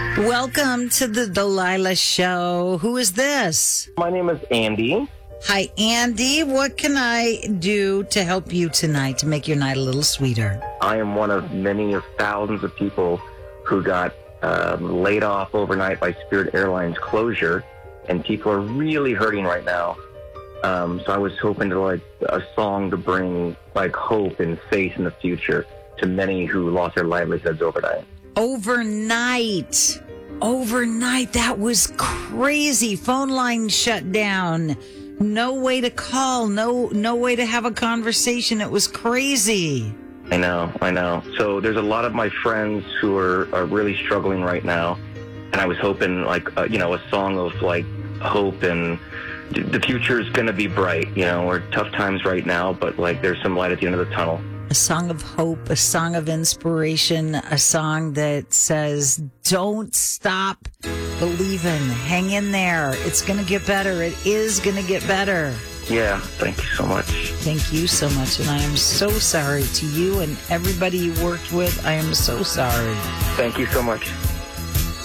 Welcome to the Delilah Show. Who is this? My name is Andy. Hi, Andy. What can I do to help you tonight to make your night a little sweeter? I am one of many of thousands of people who got laid off overnight by Spirit Airlines closure, and people are really hurting right now. So I was hoping to like a song to bring like hope and faith in the future to many who lost their livelihoods overnight. Overnight, that was crazy. Phone lines shut down. No way to call. No way to have a conversation. It was crazy. I know. So there's a lot of my friends who are really struggling right now, and I was hoping like a song of like hope and the future is going to be bright. We're tough times right now, but like there's some light at the end of the tunnel. A song of hope, a song of inspiration, a song that says, don't stop believing. Hang in there. It's going to get better. It is going to get better. Yeah, thank you so much. Thank you so much. And I am so sorry to you and everybody you worked with. I am so sorry. Thank you so much.